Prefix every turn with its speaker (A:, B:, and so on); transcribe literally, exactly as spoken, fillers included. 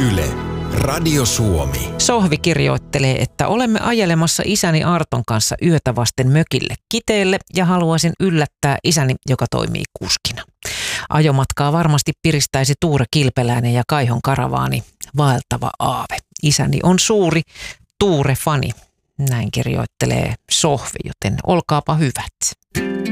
A: Yle, Radio Suomi.
B: Sohvi kirjoittelee, että olemme ajelemassa isäni Arton kanssa yötä vasten mökille Kiteelle ja haluaisin yllättää isäni, joka toimii kuskina. Ajomatkaa varmasti piristäisi Tuure Kilpeläinen ja Kaihon karavaani. Vaeltava aave. Isäni on suuri Tuure-fani. Näin kirjoittelee Sohvi, joten olkaapa hyvät.